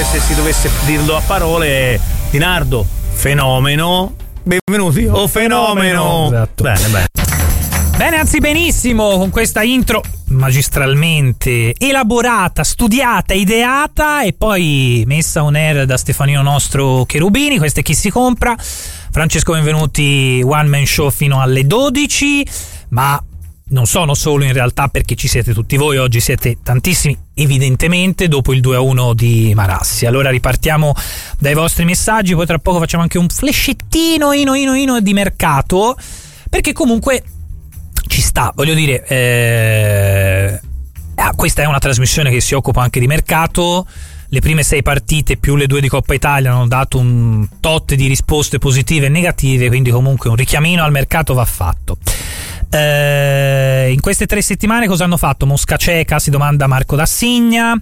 se si dovesse dirlo a parole, Di Nardo, fenomeno. Benvenuti, fenomeno. Esatto. Bene, anzi benissimo, con questa intro magistralmente elaborata, studiata, ideata e poi messa on air da Stefanino nostro Cherubini. Questo è Chi si compra. Francesco, benvenuti, one man show fino alle 12, ma non sono solo in realtà, perché ci siete tutti voi, oggi siete tantissimi evidentemente dopo il 2-1 di Marassi. Allora ripartiamo dai vostri messaggi, poi tra poco facciamo anche un flescettino ino di mercato, perché comunque ci sta, voglio dire, questa è una trasmissione che si occupa anche di mercato. Le prime 6 partite più le 2 di Coppa Italia hanno dato un tot di risposte positive e negative, quindi comunque un richiamino al mercato va fatto. In queste 3 settimane cosa hanno fatto? Mosca cieca, si domanda Marco D'Assigna.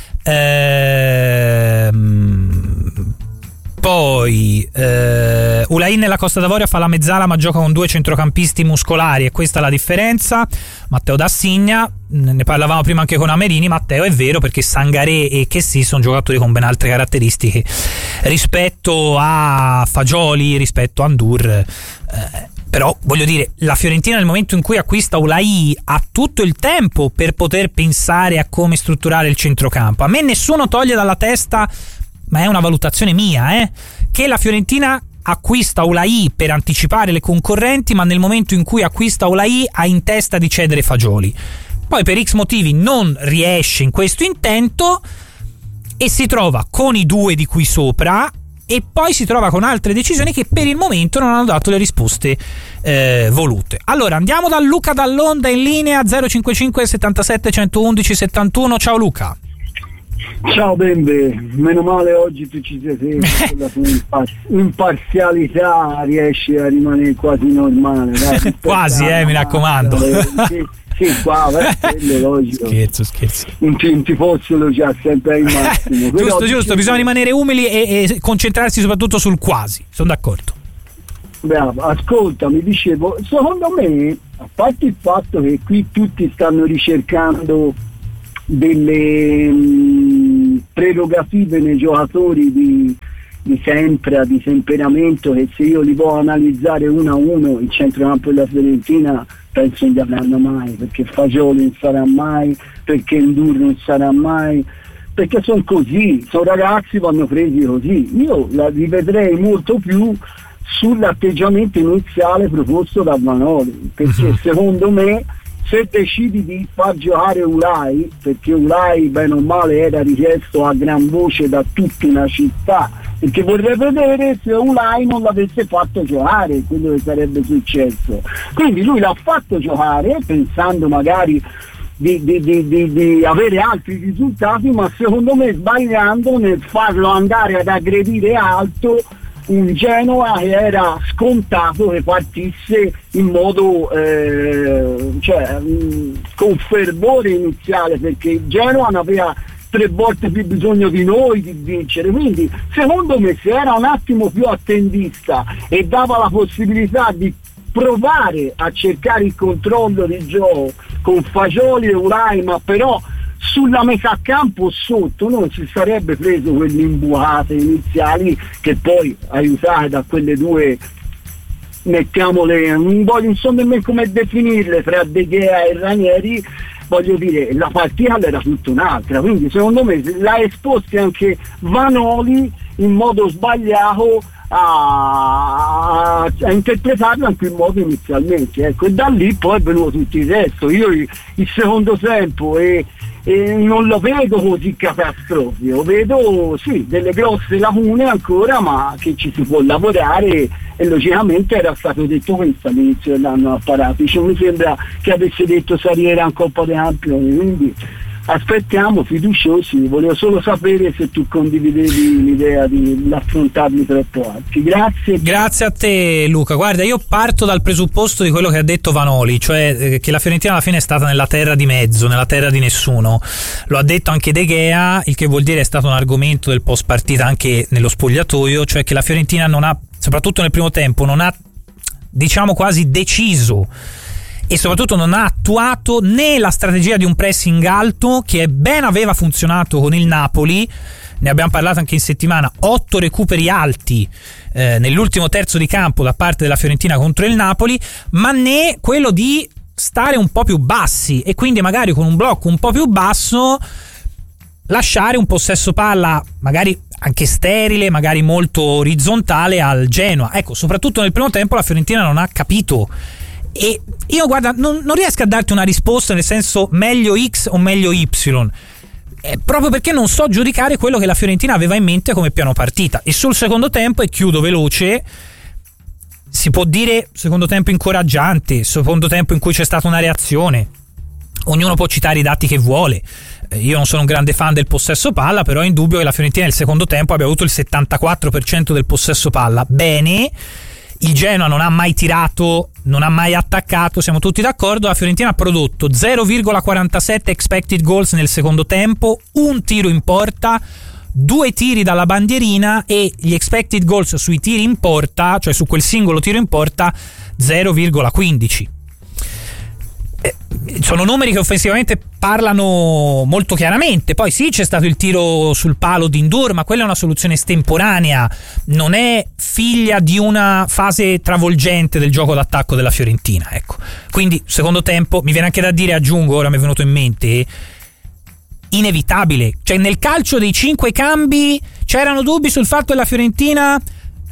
Poi Ulain nella Costa d'Avorio fa la mezzala ma gioca con 2 centrocampisti muscolari, e questa è la differenza. Matteo D'Assigna, ne parlavamo prima anche con Amerini. Matteo, è vero, perché Sangaré e Chessy sono giocatori con ben altre caratteristiche rispetto a Fagioli, rispetto a Ndour. Però voglio dire, la Fiorentina nel momento in cui acquista Ulai ha tutto il tempo per poter pensare a come strutturare il centrocampo. A me nessuno toglie dalla testa, ma è una valutazione mia, che la Fiorentina acquista Ulai per anticipare le concorrenti, ma nel momento in cui acquista Ulai ha in testa di cedere Fagioli. Poi per X motivi non riesce in questo intento e si trova con i 2 di qui sopra, e poi si trova con altre decisioni che per il momento non hanno dato le risposte volute. Allora andiamo da Luca Dall'Onda in linea 055 77 111 71. Ciao Luca. Ciao Bembe, meno male oggi tu ci sei sempre, con la tua imparzialità riesci a rimanere quasi normale, dai, quasi, mi raccomando. Sì, qua, quello logico. Scherzo. Un tifoso lo c'ha sempre al massimo. Giusto, bisogna rimanere umili e concentrarsi soprattutto sul quasi, sono d'accordo. Bravo, ascolta, mi dicevo, secondo me, a parte il fatto che qui tutti stanno ricercando delle prerogative nei giocatori di sempre, di temperamento, che se io li può analizzare uno a uno, il centrocampo della Fiorentina penso non li avranno mai, perché Fagioli non sarà mai, perché Ndour non sarà mai, perché sono così, sono ragazzi, vanno presi così. Io la rivedrei molto più sull'atteggiamento iniziale proposto da Vanoli, perché secondo me se decidi di far giocare Ulai, perché Ulai bene o male era richiesto a gran voce da tutta una città, perché vorrei vedere se Ulai non l'avesse fatto giocare, quello che sarebbe successo. Quindi lui l'ha fatto giocare pensando magari di avere altri risultati, ma secondo me sbagliando nel farlo andare ad aggredire alto un Genoa che era scontato che partisse in modo con fervore iniziale, perché Genoa ne aveva 3 volte più bisogno di noi di vincere. Quindi secondo me se era un attimo più attendista e dava la possibilità di provare a cercare il controllo di gioco con Fagioli e Ulai, ma però sulla metà campo sotto, non si sarebbe preso quelle imbucate iniziali che poi, aiutate da quelle 2, mettiamole, non so nemmeno come definirle, tra De Gea e Ranieri, voglio dire, la partita era tutta un'altra. Quindi secondo me l'ha esposti anche Vanoli in modo sbagliato a interpretarlo anche in modo inizialmente, ecco, e da lì poi è venuto tutto il resto. Io il secondo tempo e non lo vedo così catastrofico, vedo sì delle grosse lacune ancora, ma che ci si può lavorare, e logicamente era stato detto questo all'inizio dell'anno a Paratici, mi sembra che avesse detto Sariera in Coppa dei Campioni, quindi aspettiamo, fiduciosi. Volevo solo sapere se tu condividevi l'idea di affrontarli troppo alti. Grazie a te Luca. Guarda, io parto dal presupposto di quello che ha detto Vanoli, cioè che la Fiorentina alla fine è stata nella terra di mezzo, nella terra di nessuno. Lo ha detto anche De Gea, il che vuol dire è stato un argomento del post partita anche nello spogliatoio, cioè che la Fiorentina non ha, soprattutto nel primo tempo, non ha, diciamo, quasi deciso e soprattutto non ha attuato né la strategia di un pressing alto che ben aveva funzionato con il Napoli, ne abbiamo parlato anche in settimana, 8 recuperi alti nell'ultimo terzo di campo da parte della Fiorentina contro il Napoli, ma né quello di stare un po' più bassi e quindi magari con un blocco un po' più basso lasciare un possesso palla magari anche sterile, magari molto orizzontale al Genoa. Ecco, soprattutto nel primo tempo la Fiorentina non ha capito. E io guarda, non riesco a darti una risposta nel senso meglio X o meglio Y, proprio perché non so giudicare quello che la Fiorentina aveva in mente come piano partita. E sul secondo tempo, e chiudo veloce, si può dire secondo tempo incoraggiante, secondo tempo in cui c'è stata una reazione, ognuno può citare i dati che vuole. Io non sono un grande fan del possesso palla, però è indubbio che la Fiorentina nel secondo tempo abbia avuto il 74% del possesso palla. Bene, il Genoa non ha mai tirato, non ha mai attaccato, siamo tutti d'accordo. La Fiorentina ha prodotto 0,47 expected goals nel secondo tempo, un tiro in porta, 2 tiri dalla bandierina e gli expected goals sui tiri in porta, cioè su quel singolo tiro in porta, 0,15. Sono numeri che offensivamente parlano molto chiaramente. Poi sì, c'è stato il tiro sul palo di Ndour, ma quella è una soluzione estemporanea, non è figlia di una fase travolgente del gioco d'attacco della Fiorentina, ecco. Quindi secondo tempo, mi viene anche da dire, aggiungo, ora mi è venuto in mente, inevitabile, cioè nel calcio dei 5 cambi c'erano dubbi sul fatto che la Fiorentina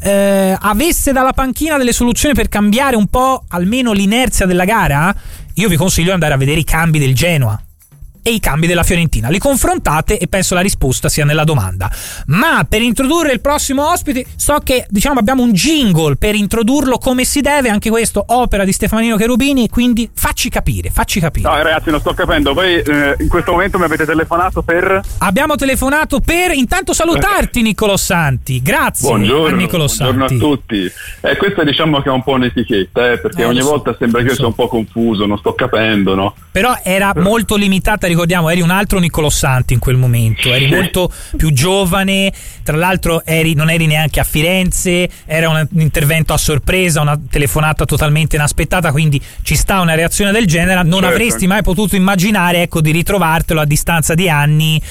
avesse dalla panchina delle soluzioni per cambiare un po' almeno l'inerzia della gara. Io vi consiglio di andare a vedere i cambi del Genoa e i cambi della Fiorentina, li confrontate e penso la risposta sia nella domanda. Ma per introdurre il prossimo ospite, so che abbiamo un jingle per introdurlo come si deve, anche questo opera di Stefanino Cherubini, e quindi facci capire. No ragazzi, non sto capendo, voi in questo momento mi avete telefonato per? Abbiamo telefonato per intanto salutarti Niccolò Santi, grazie. Buongiorno a Niccolò Santi. Buongiorno a tutti. Questa diciamo che è un po' un'etichetta, perché ogni volta sembra che io sia un po' confuso, non sto capendo, no? Però era molto limitata, ricordiamo, eri un altro Niccolò Santi in quel momento, eri molto più giovane, tra l'altro non eri neanche a Firenze, era un intervento a sorpresa, una telefonata totalmente inaspettata, quindi ci sta una reazione del genere, non avresti mai potuto immaginare, ecco, di ritrovartelo a distanza di anni,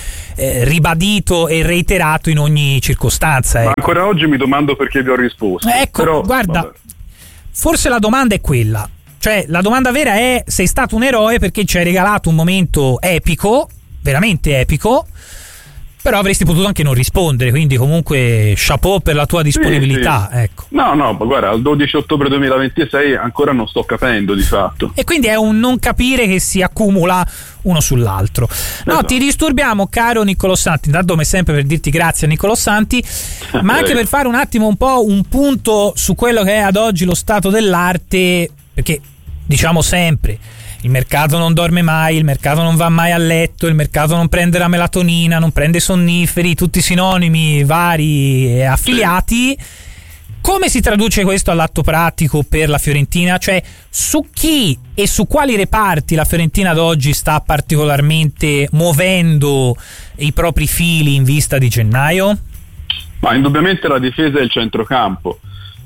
ribadito e reiterato in ogni circostanza. Ma ancora oggi mi domando perché vi ho risposto. Ecco, però, guarda, vabbè. Forse la domanda è quella. Cioè, la domanda vera è: sei stato un eroe perché ci hai regalato un momento epico, veramente epico, però avresti potuto anche non rispondere, quindi comunque chapeau per la tua disponibilità. Sì. Ecco. No, ma guarda, al 12 ottobre 2026 ancora non sto capendo di fatto. E quindi è un non capire che si accumula uno sull'altro. No, esatto. Ti disturbiamo, caro Niccolò Santi, intanto come sempre per dirti grazie a Niccolò Santi, ma anche per fare un attimo un po' un punto su quello che è ad oggi lo stato dell'arte, perché diciamo sempre il mercato non dorme mai, il mercato non va mai a letto, il mercato non prende la melatonina, non prende sonniferi, tutti sinonimi vari e affiliati. Come si traduce questo all'atto pratico per la Fiorentina? Cioè, su chi e su quali reparti la Fiorentina ad oggi sta particolarmente muovendo i propri fili in vista di gennaio? Ma indubbiamente la difesa e il centrocampo,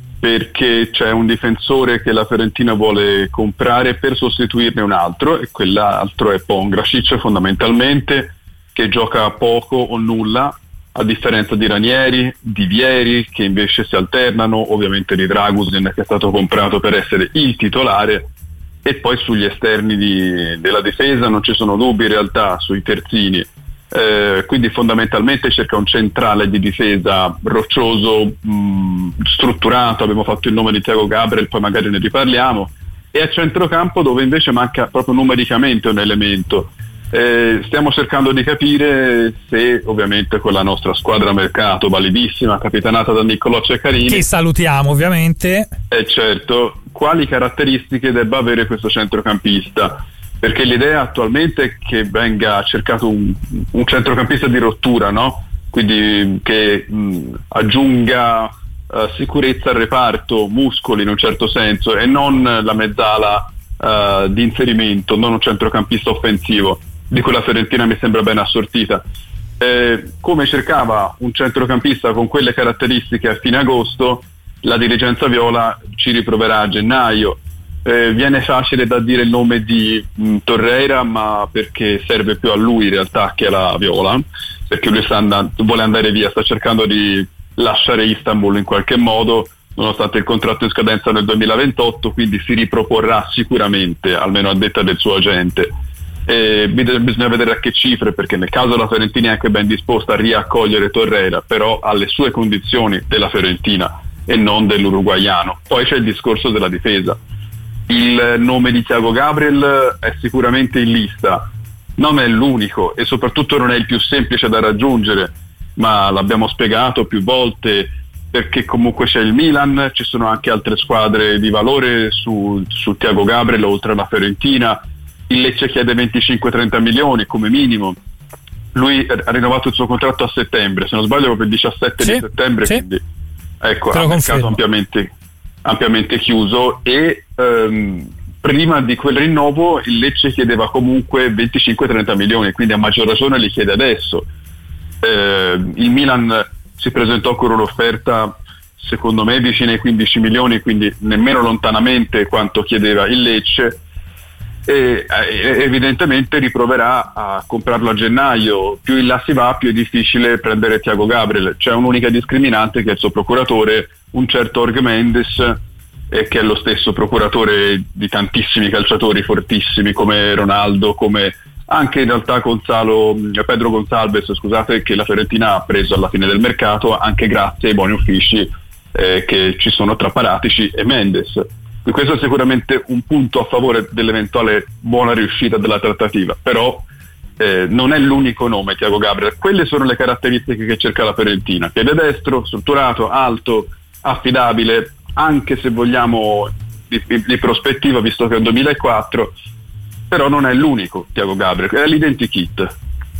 perché c'è un difensore che la Fiorentina vuole comprare per sostituirne un altro, e quell'altro è Pongracic fondamentalmente, che gioca poco o nulla, a differenza di Ranieri, di Vieri, che invece si alternano, ovviamente di Dragusin, che è stato comprato per essere il titolare, e poi sugli esterni della difesa non ci sono dubbi in realtà, sui terzini. Quindi fondamentalmente cerca un centrale di difesa roccioso, strutturato. Abbiamo fatto il nome di Thiago Gabriel, poi magari ne riparliamo, e a centrocampo dove invece manca proprio numericamente un elemento. Stiamo cercando di capire se ovviamente con la nostra squadra mercato validissima, capitanata da Niccolò Ceccarini, che salutiamo ovviamente, certo, quali caratteristiche debba avere questo centrocampista, perché l'idea attualmente è che venga cercato un centrocampista di rottura, no? Quindi che aggiunga sicurezza al reparto, muscoli in un certo senso, e non la mezzala di inserimento, non un centrocampista offensivo, di cui la Fiorentina mi sembra ben assortita. Come cercava un centrocampista con quelle caratteristiche a fine agosto, la dirigenza viola ci riproverà a gennaio. Viene facile da dire il nome di Torreira, ma perché serve più a lui in realtà che alla Viola, perché lui vuole andare via, sta cercando di lasciare Istanbul in qualche modo, nonostante il contratto in scadenza nel 2028, quindi si riproporrà sicuramente, almeno a detta del suo agente. Bisogna vedere a che cifre, perché nel caso la Fiorentina è anche ben disposta a riaccogliere Torreira, però alle sue condizioni della Fiorentina e non dell'uruguaiano. Poi c'è il discorso della difesa. Il nome di Thiago Gabriel è sicuramente in lista, non è l'unico e soprattutto non è il più semplice da raggiungere, ma l'abbiamo spiegato più volte, perché comunque c'è il Milan, ci sono anche altre squadre di valore su Thiago Gabriel oltre alla Fiorentina. Il Lecce chiede 25-30 milioni come minimo, lui ha rinnovato il suo contratto a settembre, se non sbaglio proprio il 17 di settembre, sì. Quindi ecco, ha un mercato ampiamente chiuso e prima di quel rinnovo il Lecce chiedeva comunque 25-30 milioni, quindi a maggior ragione li chiede adesso. Il Milan si presentò con un'offerta secondo me vicina ai 15 milioni, quindi nemmeno lontanamente quanto chiedeva il Lecce, e evidentemente riproverà a comprarlo a gennaio. Più in là si va, più è difficile prendere Thiago Gabriel. C'è un'unica discriminante, che è il suo procuratore, un certo Jorge Mendes, che è lo stesso procuratore di tantissimi calciatori fortissimi come Ronaldo, come anche in realtà Pedro Gonçalves, scusate, che la Fiorentina ha preso alla fine del mercato anche grazie ai buoni uffici che ci sono tra Paratici e Mendes. Questo è sicuramente un punto a favore dell'eventuale buona riuscita della trattativa, però non è l'unico nome Thiago Gabriel. Quelle sono le caratteristiche che cerca la Fiorentina: piede destro, strutturato, alto, affidabile, anche se vogliamo di prospettiva, visto che è un 2004, però non è l'unico Thiago Gabriel, è l'identikit.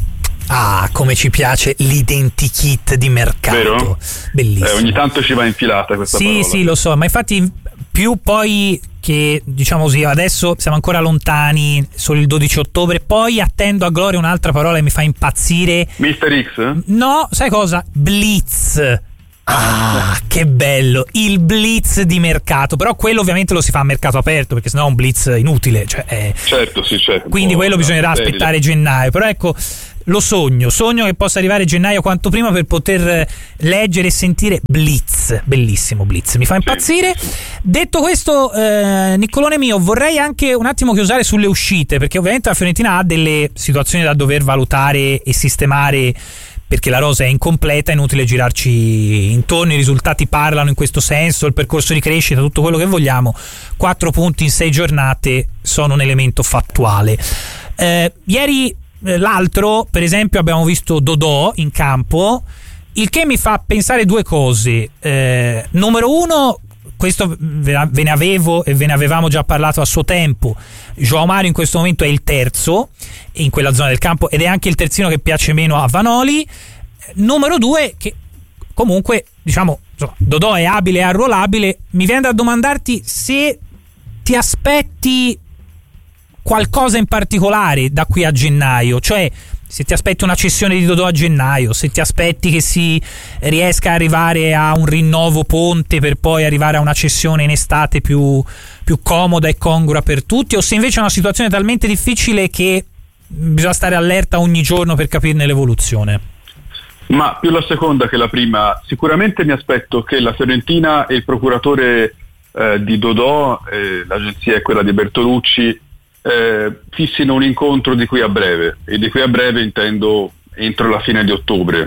Ah, come ci piace l'identikit di mercato. Vero? Bellissimo. Ogni tanto ci va infilata questa parola. Sì, lo so, ma infatti più poi che, diciamo così, adesso siamo ancora lontani, solo il 12 ottobre, poi attendo a gloria un'altra parola che mi fa impazzire. Mr. X? No, sai cosa? Blitz. Ah, che bello, il blitz di mercato, però quello ovviamente lo si fa a mercato aperto, perché sennò è un blitz inutile, cioè certo, sì, certo. Quindi quello bisognerà aspettare gennaio, però ecco, lo sogno che possa arrivare gennaio quanto prima per poter leggere e sentire Blitz, bellissimo Blitz, mi fa impazzire. Sì. Detto questo, Niccolone mio, vorrei anche un attimo chiusare sulle uscite, perché ovviamente la Fiorentina ha delle situazioni da dover valutare e sistemare, perché la rosa è incompleta, è inutile girarci intorno, i risultati parlano in questo senso, il percorso di crescita, tutto quello che vogliamo. 4 punti in 6 giornate sono un elemento fattuale. Ieri l'altro, per esempio, abbiamo visto Dodò in campo, il che mi fa pensare 2 cose. Numero 1, questo ve ne avevo e ve ne avevamo già parlato a suo tempo, João Mario in questo momento è il terzo in quella zona del campo ed è anche il terzino che piace meno a Vanoli. Numero 2, che comunque, diciamo, insomma, Dodò è abile e arruolabile. Mi viene da domandarti se ti aspetti qualcosa in particolare da qui a gennaio, cioè se ti aspetti una cessione di Dodò a gennaio, se ti aspetti che si riesca a arrivare a un rinnovo ponte per poi arrivare a una cessione in estate più comoda e congrua per tutti, o se invece è una situazione talmente difficile che bisogna stare allerta ogni giorno per capirne l'evoluzione. Ma più la seconda che la prima. Sicuramente mi aspetto che la Fiorentina e il procuratore di Dodò, l'agenzia è quella di Bertolucci, fissino un incontro di qui a breve, e di qui a breve intendo entro la fine di ottobre,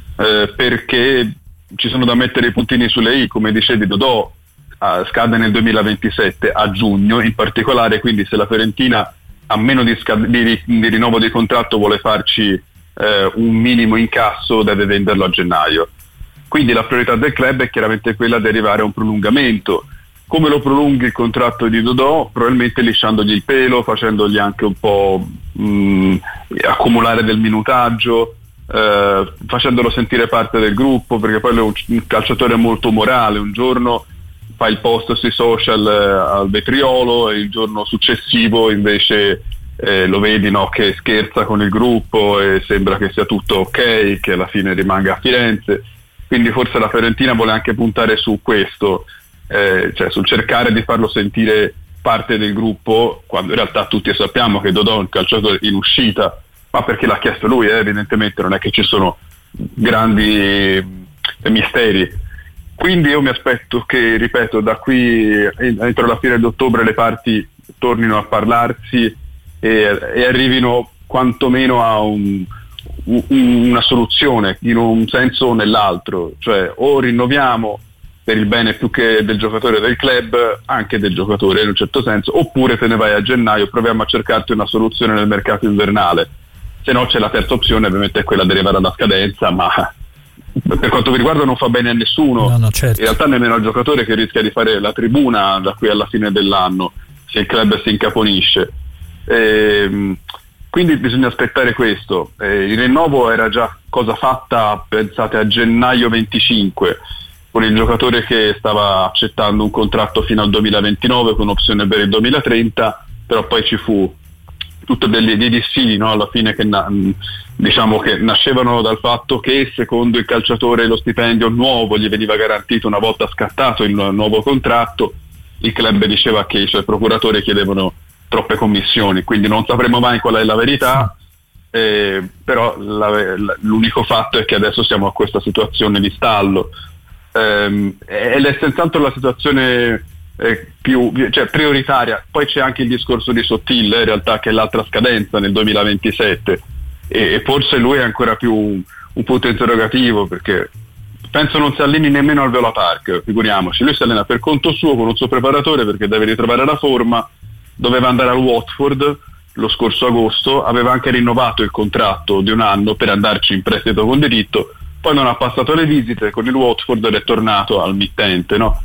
perché ci sono da mettere i puntini sulle i. Come dicevi, Dodò scade nel 2027 a giugno in particolare, quindi se la Fiorentina a meno di rinnovo di contratto vuole farci un minimo incasso, deve venderlo a gennaio. Quindi la priorità del club è chiaramente quella di arrivare a un prolungamento. Come lo prolunghi il contratto di Dodò? Probabilmente lisciandogli il pelo, facendogli anche un po' accumulare del minutaggio, facendolo sentire parte del gruppo, perché poi lui è un calciatore molto morale. Un giorno fa il post sui social al vetriolo e il giorno successivo invece lo vedi, no, che scherza con il gruppo e sembra che sia tutto ok, che alla fine rimanga a Firenze. Quindi forse la Fiorentina vuole anche puntare su questo, cioè sul cercare di farlo sentire parte del gruppo, quando in realtà tutti sappiamo che Dodò è un calciatore in uscita, ma perché l'ha chiesto lui, evidentemente non è che ci sono grandi misteri. Quindi io mi aspetto che, ripeto, da qui entro la fine di ottobre le parti tornino a parlarsi e arrivino quantomeno a una soluzione in un senso o nell'altro, cioè o rinnoviamo per il bene più che del giocatore, del club, anche del giocatore in un certo senso, oppure te ne vai a gennaio, proviamo a cercarti una soluzione nel mercato invernale. Se no c'è la terza opzione, ovviamente è quella di arrivare alla scadenza, ma per quanto mi riguarda non fa bene a nessuno, no, certo. In realtà nemmeno al giocatore, che rischia di fare la tribuna da qui alla fine dell'anno se il club si incaponisce. Quindi bisogna aspettare questo. Il rinnovo era già cosa fatta, pensate, a gennaio 25, con il giocatore che stava accettando un contratto fino al 2029 con opzione per il 2030, però poi ci fu tutto dei dissidi, no? Alla fine che diciamo che nascevano dal fatto che secondo il calciatore lo stipendio nuovo gli veniva garantito una volta scattato il nuovo contratto, il club diceva che i suoi procuratori chiedevano troppe commissioni, quindi non sapremo mai qual è la verità, però l'unico fatto è che adesso siamo a questa situazione di stallo, ed è senz'altro la situazione cioè prioritaria. Poi c'è anche il discorso di Sottil, in realtà, che è l'altra scadenza nel 2027, e forse lui è ancora più un punto interrogativo, perché penso non si alleni nemmeno al Viola Park, figuriamoci. Lui si allena per conto suo con un suo preparatore perché deve ritrovare la forma. Doveva andare al Watford lo scorso agosto, aveva anche rinnovato il contratto di un anno per andarci in prestito con diritto, poi non ha passato le visite con il Watford ed è tornato al mittente, no?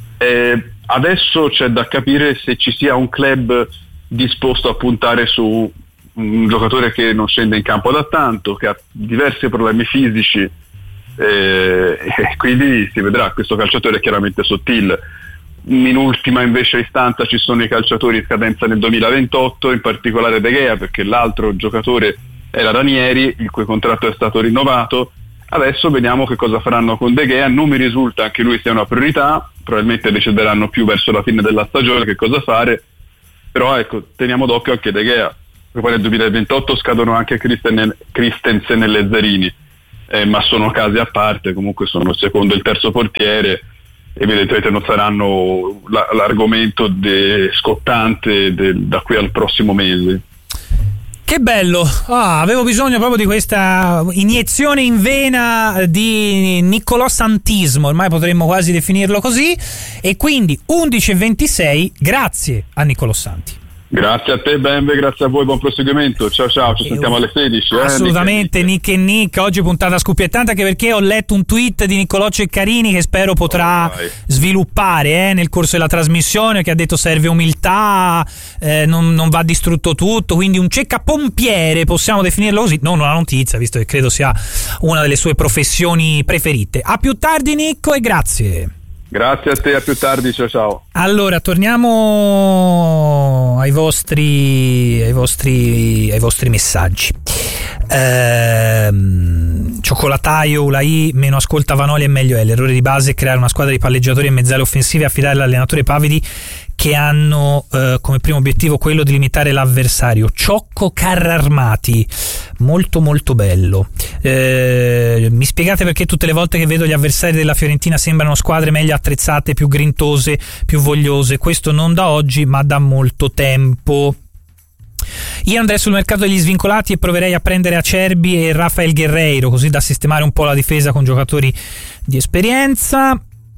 Adesso c'è da capire se ci sia un club disposto a puntare su un giocatore che non scende in campo da tanto, che ha diversi problemi fisici, e quindi si vedrà. Questo calciatore è chiaramente Sottil. In ultima invece istanza ci sono i calciatori in scadenza nel 2028, in particolare De Gea, perché l'altro giocatore era Ranieri, il cui contratto è stato rinnovato. Adesso vediamo che cosa faranno con De Gea. Non mi risulta anche lui sia una priorità, probabilmente decideranno più verso la fine della stagione che cosa fare, però ecco, teniamo d'occhio anche De Gea, perché poi nel 2028 scadono anche Christensen e Lezzarini, ma sono casi a parte. Comunque sono il secondo e il terzo portiere, evidentemente non saranno l'argomento scottante da qui al prossimo mese. Che bello, avevo bisogno proprio di questa iniezione in vena di Niccolò Santismo, ormai potremmo quasi definirlo così, e quindi 11:26, grazie a Niccolò Santi. Grazie a te Benve, grazie a voi, buon proseguimento, ciao, ci sentiamo alle 16. Assolutamente, Nick e Nick, oggi puntata scoppiettante, anche perché ho letto un tweet di Niccolò Ceccarini che spero potrà sviluppare nel corso della trasmissione, che ha detto serve umiltà, non va distrutto tutto, quindi un ceccapompiere, possiamo definirlo così, non una notizia, visto che credo sia una delle sue professioni preferite. A più tardi Nicco, e grazie. Grazie a te, a più tardi, ciao. Allora, torniamo ai vostri messaggi. Cioccolataio, Ulai, meno ascolta Vanoli e meglio è. L'errore di base è creare una squadra di palleggiatori e mezzali offensivi e affidare l'allenatore Pavidi, che hanno come primo obiettivo quello di limitare l'avversario. Ciocco Carrarmati, molto molto bello. Mi spiegate perché tutte le volte che vedo gli avversari della Fiorentina sembrano squadre meglio attrezzate, più grintose, più vogliose? Questo non da oggi ma da molto tempo. Io andrei sul mercato degli svincolati e proverei a prendere Acerbi e Rafael Guerreiro, così da sistemare un po' la difesa con giocatori di esperienza.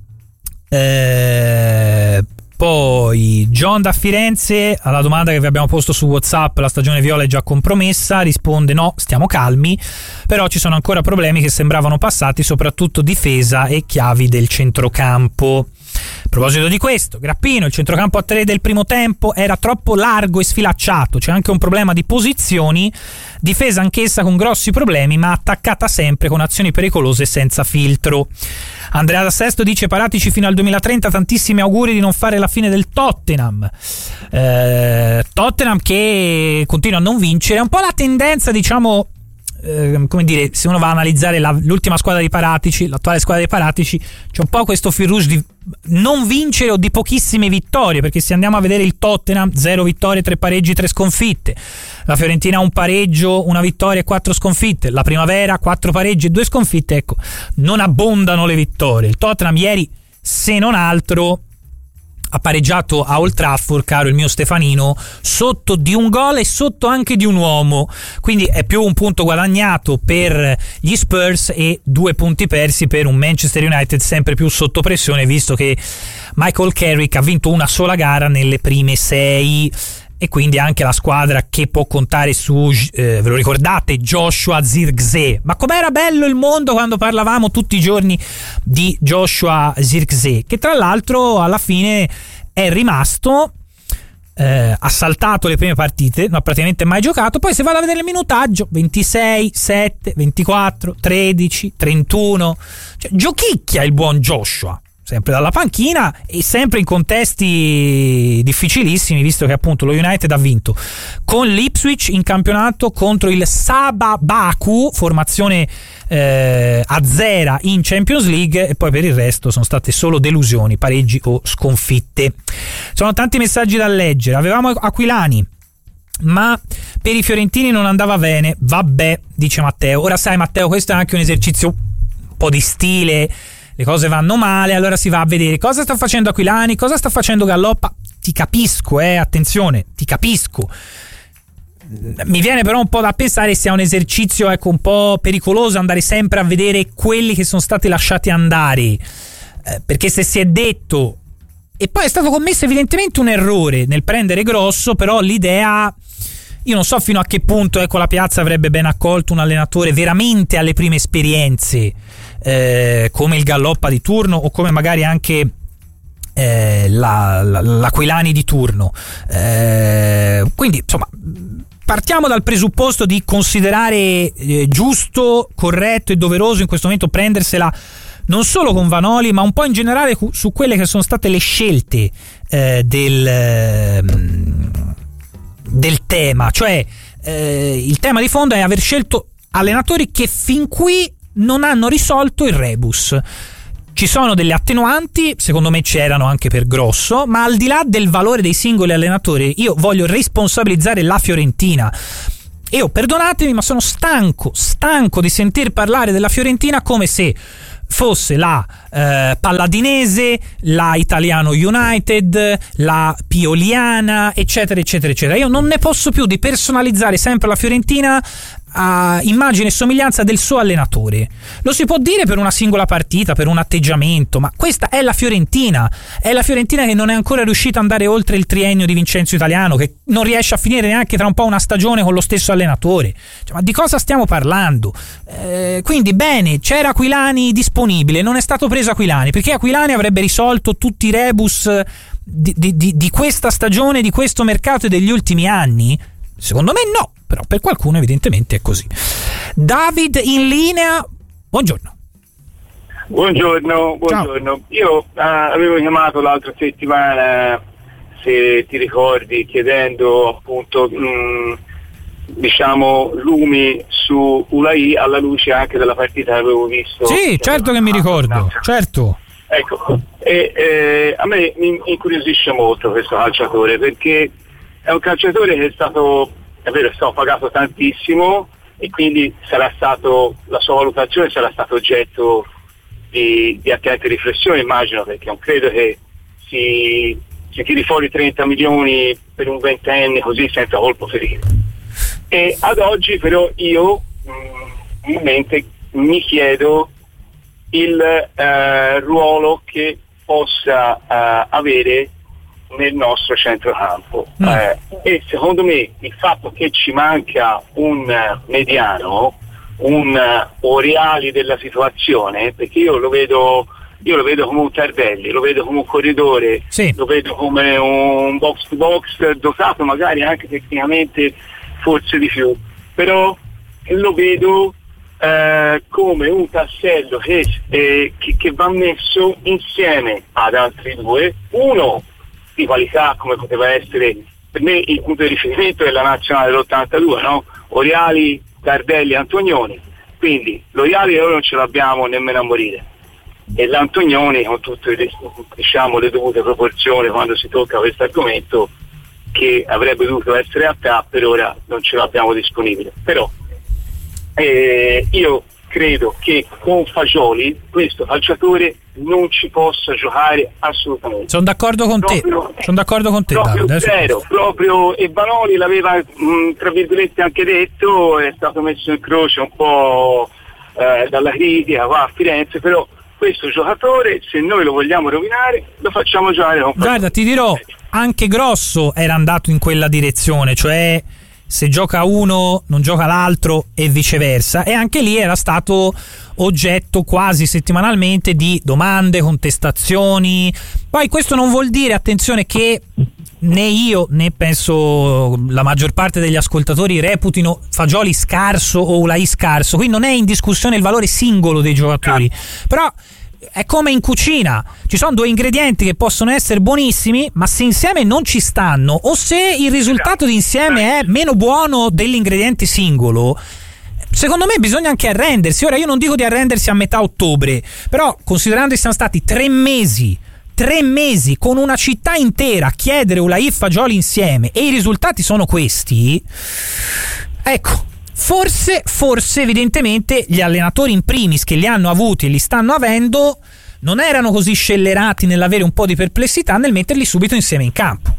Poi John da Firenze, alla domanda che vi abbiamo posto su WhatsApp, la stagione viola è già compromessa, risponde no, stiamo calmi, però ci sono ancora problemi che sembravano passati, soprattutto difesa e chiavi del centrocampo. A proposito di questo, Grappino, il centrocampo a 3 del primo tempo era troppo largo e sfilacciato, c'è anche un problema di posizioni, difesa anch'essa con grossi problemi, ma attaccata sempre con azioni pericolose e senza filtro. Andrea da Sesto dice: Paratici fino al 2030, tantissimi auguri di non fare la fine del Tottenham. Tottenham che continua a non vincere, è un po' la tendenza, diciamo, come dire, se uno va a analizzare l'ultima squadra di Paratici, l'attuale squadra di Paratici, c'è un po' questo fil rouge di non vincere o di pochissime vittorie, perché se andiamo a vedere il Tottenham 0 vittorie, 3 pareggi, 3 sconfitte, la Fiorentina 1 pareggio, 1 vittoria e 4 sconfitte, la Primavera 4 pareggi e 2 sconfitte, ecco, non abbondano le vittorie. Il Tottenham ieri, se non altro, ha pareggiato a Old Trafford, caro il mio Stefanino, sotto di un gol e sotto anche di un uomo, quindi è più un punto guadagnato per gli Spurs e 2 punti persi per un Manchester United sempre più sotto pressione, visto che Michael Carrick ha vinto una sola gara nelle prime 6 e quindi anche la squadra che può contare su, ve lo ricordate, Joshua Zirkzee. Ma com'era bello il mondo quando parlavamo tutti i giorni di Joshua Zirkzee, che tra l'altro alla fine è rimasto, ha saltato le prime partite, non ha praticamente mai giocato. Poi se vado a vedere il minutaggio, 26, 7, 24, 13, 31, cioè giochicchia il buon Joshua, sempre dalla panchina e sempre in contesti difficilissimi, visto che appunto lo United ha vinto con l'Ipswich in campionato contro il Sabah Baku, formazione azera in Champions League, e poi per il resto sono state solo delusioni, pareggi o sconfitte. Sono tanti messaggi da leggere. Avevamo Aquilani, ma per i fiorentini non andava bene. Vabbè, dice Matteo. Ora sai Matteo, questo è anche un esercizio un po' di stile. Le cose vanno male, allora si va a vedere cosa sta facendo Aquilani, cosa sta facendo Galloppa. Ti capisco, attenzione, ti capisco. Mi viene però un po' da pensare sia un esercizio, ecco, un po' pericoloso andare sempre a vedere quelli che sono stati lasciati andare, perché se si è detto, e poi è stato commesso evidentemente un errore nel prendere Grosso, però l'idea, io non so fino a che punto, ecco, la Piazza avrebbe ben accolto un allenatore veramente alle prime esperienze, come il Galloppa di turno o come magari anche l'Aquilani di turno. Quindi insomma partiamo dal presupposto di considerare giusto, corretto e doveroso in questo momento prendersela non solo con Vanoli ma un po' in generale su quelle che sono state le scelte del tema, cioè il tema di fondo è aver scelto allenatori che fin qui non hanno risolto il rebus. Ci sono delle attenuanti, secondo me c'erano anche per Grosso, ma al di là del valore dei singoli allenatori io voglio responsabilizzare la Fiorentina. Io, perdonatemi, ma sono stanco di sentir parlare della Fiorentina come se fosse la Palladinese, la Italiano United, la Pioliana, eccetera eccetera eccetera. Io non ne posso più di personalizzare sempre la Fiorentina a immagine e somiglianza del suo allenatore. Lo si può dire per una singola partita, per un atteggiamento, ma questa è la Fiorentina. È la Fiorentina che non è ancora riuscita ad andare oltre il triennio di Vincenzo Italiano, che non riesce a finire neanche tra un po' una stagione con lo stesso allenatore. Cioè, ma di cosa stiamo parlando? Quindi bene, c'era Aquilani disponibile, non è stato preso Aquilani, perché Aquilani avrebbe risolto tutti i rebus di questa stagione, di questo mercato e degli ultimi anni? Secondo me no, però per qualcuno evidentemente è così. David in linea, buongiorno. Buongiorno. Ciao. Io avevo chiamato l'altra settimana, se ti ricordi, chiedendo appunto diciamo lumi su Ulai alla luce anche della partita che avevo visto. Sì, certo che mi ricordo, certo. Ecco, a me mi incuriosisce molto questo calciatore, perché è un calciatore che è stato, è vero, è stato pagato tantissimo e quindi sarà stato, la sua valutazione sarà stato oggetto di attente riflessione, immagino, perché non credo che si tiri fuori 30 milioni per un ventenne così senza colpo ferire. E ad oggi però io in mente mi chiedo il ruolo che possa avere nel nostro centrocampo, e secondo me il fatto che ci manca un mediano, un Oriali della situazione, perché io lo vedo come un Tardelli, lo vedo come un corridore, sì. Lo vedo come un box to box dotato magari anche tecnicamente forse di più, però lo vedo come un tassello che va messo insieme ad altri due, uno di qualità come poteva essere per me il punto di riferimento della nazionale dell'82, no? Oriali Tardelli e Antonioni, quindi loiali noi non ce l'abbiamo nemmeno a morire, e l'Antonioni con tutte diciamo le dovute proporzioni quando si tocca questo argomento, che avrebbe dovuto essere a TAP, per ora non ce l'abbiamo disponibile. Però io credo che con Fagioli questo calciatore non ci possa giocare assolutamente. Sono d'accordo con te. Proprio zero, proprio, e Vanoli l'aveva tra virgolette anche detto, è stato messo in croce un po' dalla critica qua a Firenze, però questo giocatore, se noi lo vogliamo rovinare, lo facciamo giocare con Fagioli. Guarda, ti dirò, anche Grosso era andato in quella direzione, cioè se gioca uno non gioca l'altro e viceversa, e anche lì era stato oggetto quasi settimanalmente di domande, contestazioni. Poi questo non vuol dire, attenzione, che né io né penso la maggior parte degli ascoltatori reputino Fagioli scarso o Ulai scarso. Qui non è in discussione il valore singolo dei giocatori, però è come in cucina, ci sono due ingredienti che possono essere buonissimi, ma se insieme non ci stanno, o se il risultato di insieme è meno buono dell'ingrediente singolo, secondo me bisogna anche arrendersi. Ora io non dico di arrendersi a metà ottobre, però considerando che siamo stati 3 mesi con una città intera a chiedere Ulai Fagioli insieme e i risultati sono questi, ecco, forse evidentemente gli allenatori in primis che li hanno avuti e li stanno avendo non erano così scellerati nell'avere un po' di perplessità nel metterli subito insieme in campo.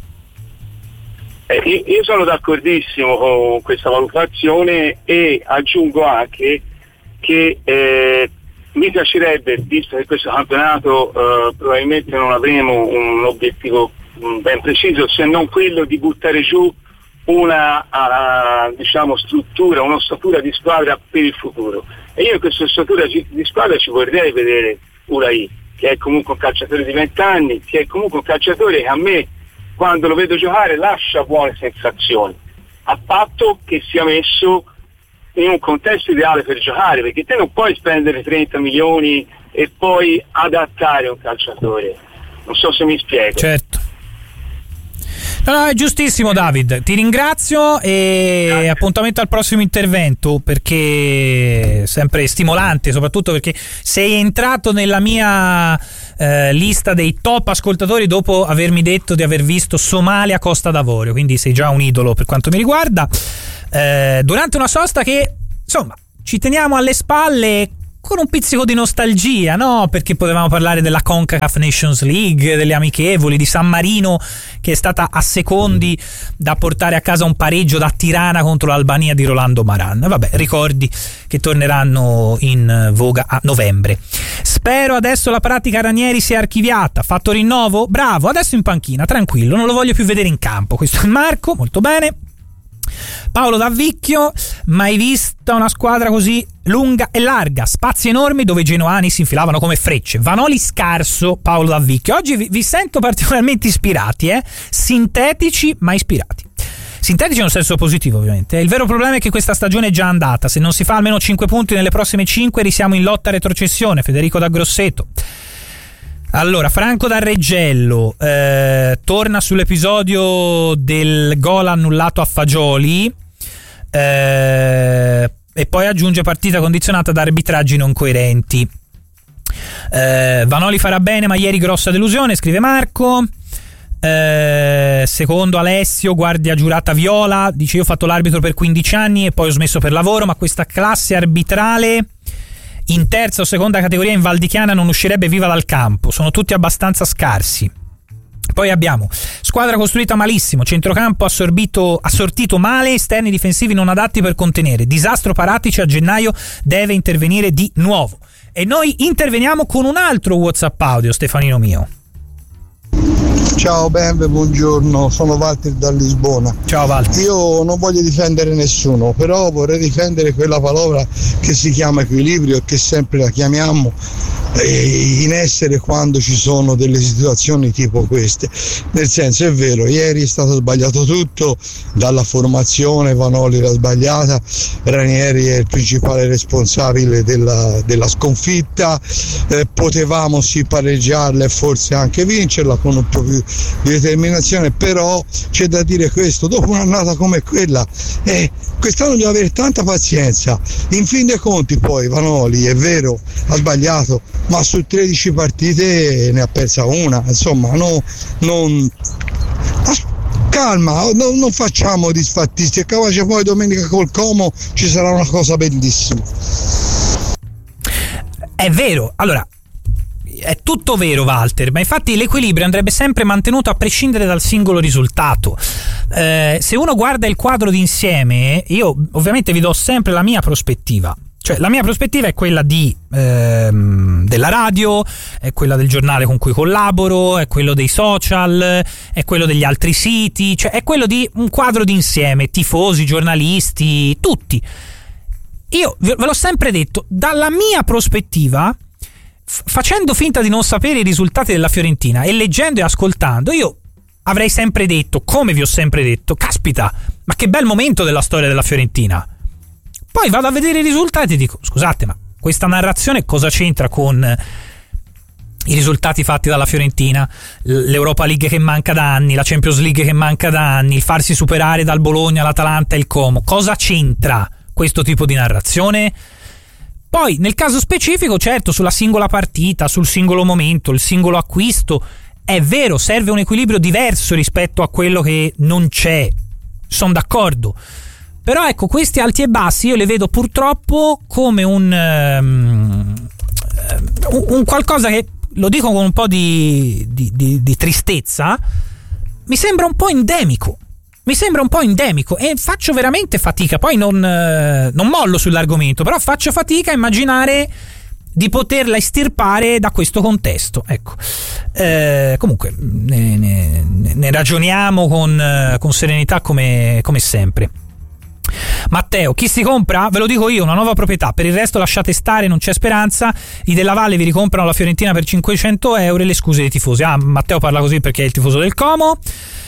Io sono d'accordissimo con questa valutazione, e aggiungo anche che mi piacerebbe, visto che questo campionato probabilmente non avremo un obiettivo ben preciso, se non quello di buttare giù una diciamo struttura, un'ossatura di squadra per il futuro, e io in questa ossatura di squadra ci vorrei vedere Ulai, che è comunque un calciatore di 20 anni, che è comunque un calciatore che a me, quando lo vedo giocare, lascia buone sensazioni, a patto che sia messo in un contesto ideale per giocare, perché te non puoi spendere 30 milioni e poi adattare un calciatore. Non so se mi spiego. Certo. No, è giustissimo, David, ti ringrazio e appuntamento al prossimo intervento, perché è sempre stimolante, soprattutto perché sei entrato nella mia lista dei top ascoltatori dopo avermi detto di aver visto Somalia Costa d'Avorio, quindi sei già un idolo per quanto mi riguarda, durante una sosta che insomma ci teniamo alle spalle con un pizzico di nostalgia, no? Perché potevamo parlare della CONCACAF Nations League, delle amichevoli, di San Marino che è stata a secondi da portare a casa un pareggio da Tirana contro l'Albania di Rolando Maran. Vabbè, ricordi che torneranno in voga a novembre. Spero adesso la pratica Ranieri sia archiviata. Fatto rinnovo? Bravo, adesso in panchina, tranquillo, non lo voglio più vedere in campo. Questo è Marco, molto bene. Paolo Davvicchio, mai vista una squadra così lunga e larga, spazi enormi dove i genoani si infilavano come frecce. Vanoli scarso, Paolo Davvicchio. Oggi vi sento particolarmente ispirati, sintetici ma ispirati. Sintetici in un senso positivo, ovviamente. Il vero problema è che questa stagione è già andata. Se non si fa almeno 5 punti nelle prossime 5 risiamo in lotta a retrocessione. Federico da Grosseto. Allora, Franco da Reggello torna sull'episodio del gol annullato a Fagioli e poi aggiunge partita condizionata da arbitraggi non coerenti. Vanoli farà bene, ma ieri grossa delusione, scrive Marco. Secondo Alessio, guardia giurata viola, dice: io ho fatto l'arbitro per 15 anni e poi ho smesso per lavoro, ma questa classe arbitrale in terza o seconda categoria in Val di Chiana non uscirebbe viva dal campo, sono tutti abbastanza scarsi. Poi abbiamo squadra costruita malissimo, centrocampo assortito male, esterni difensivi non adatti per contenere, disastro Paratici, a gennaio deve intervenire di nuovo. E noi interveniamo con un altro WhatsApp audio, Stefanino mio. Ciao Bembe, buongiorno, sono Walter da Lisbona. Ciao Walter. Io non voglio difendere nessuno, però vorrei difendere quella parola che si chiama equilibrio e che sempre la chiamiamo, in essere quando ci sono delle situazioni tipo queste. Nel senso, è vero, ieri è stato sbagliato tutto, dalla formazione Vanoli l'ha sbagliata, Ranieri è il principale responsabile della sconfitta, potevamo sì pareggiarla e forse anche vincerla con un po' più di determinazione, però c'è da dire questo: dopo un'annata come quella quest'anno bisogna avere tanta pazienza. In fin dei conti poi Vanoli, è vero, ha sbagliato, ma su 13 partite ne ha persa una, insomma calma, non facciamo disfattisti, e capace poi domenica col Como ci sarà una cosa bellissima. È vero, allora è tutto vero, Walter, ma infatti l'equilibrio andrebbe sempre mantenuto a prescindere dal singolo risultato. Se uno guarda il quadro d'insieme, io ovviamente vi do sempre la mia prospettiva. Cioè, la mia prospettiva è quella della radio, è quella del giornale con cui collaboro, è quello dei social, è quello degli altri siti, cioè è quello di un quadro d'insieme, tifosi, giornalisti, tutti. Io ve l'ho sempre detto, dalla mia prospettiva, facendo finta di non sapere i risultati della Fiorentina e leggendo e ascoltando, io avrei sempre detto, come vi ho sempre detto, caspita, ma che bel momento della storia della Fiorentina. Poi vado a vedere i risultati e dico, scusate, ma questa narrazione cosa c'entra con i risultati fatti dalla Fiorentina, l'Europa League che manca da anni, la Champions League che manca da anni, il farsi superare dal Bologna, l'Atalanta e il Como? Cosa c'entra questo tipo di narrazione? Poi nel caso specifico, certo, sulla singola partita, sul singolo momento, il singolo acquisto, è vero, serve un equilibrio diverso rispetto a quello che non c'è, sono d'accordo. Però ecco, questi alti e bassi io li vedo purtroppo come un qualcosa che, lo dico con un po' di tristezza, mi sembra un po' endemico. E faccio veramente fatica. Poi non mollo sull'argomento, però faccio fatica a immaginare di poterla estirpare da questo contesto. Ecco. Comunque ne ragioniamo con serenità come sempre. Matteo, chi si compra? Ve lo dico io, una nuova proprietà, per il resto lasciate stare, non c'è speranza. I della Valle vi ricomprano la Fiorentina per 500 euro e le scuse dei tifosi. Matteo parla così perché è il tifoso del Como.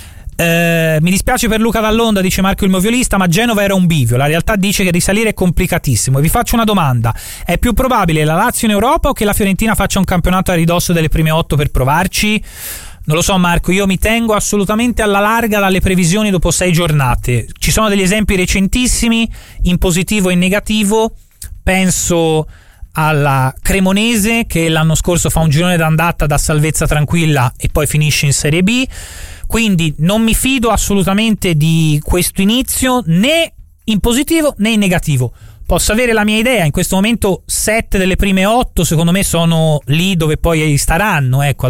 Mi dispiace per Luca Dall'Onda, dice Marco il mio violista, ma Genova era un bivio, la realtà dice che risalire è complicatissimo. E vi faccio una domanda: è più probabile la Lazio in Europa o che la Fiorentina faccia un campionato a ridosso delle prime 8 per provarci? Non lo so, Marco, io mi tengo assolutamente alla larga dalle previsioni dopo 6 giornate. Ci sono degli esempi recentissimi in positivo e in negativo. Penso alla Cremonese, che l'anno scorso fa un girone d'andata da salvezza tranquilla e poi finisce in Serie B. Quindi non mi fido assolutamente di questo inizio, né in positivo né in negativo. Posso avere la mia idea, in questo momento 7 delle prime 8 secondo me sono lì dove poi staranno, ecco,